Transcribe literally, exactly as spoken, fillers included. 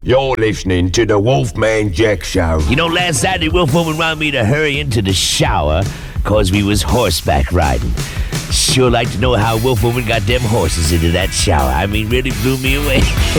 You're listening to the Wolfman Jack Show. You know, last Saturday, Wolf Woman wanted me to hurry into the shower because we was horseback riding. Sure like to know how Wolf Woman got them horses into that shower. I mean, really blew me away.